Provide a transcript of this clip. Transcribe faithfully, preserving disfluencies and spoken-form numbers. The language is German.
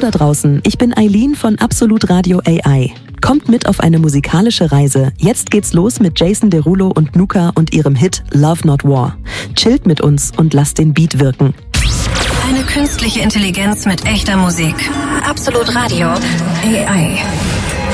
da draußen, ich bin Eileen von Absolut Radio A I. Kommt mit auf eine musikalische Reise. Jetzt geht's los mit Jason Derulo und Nuka und ihrem Hit Love Not War. Chillt mit uns und lasst den Beat wirken. Eine künstliche Intelligenz mit echter Musik. Absolut Radio A I.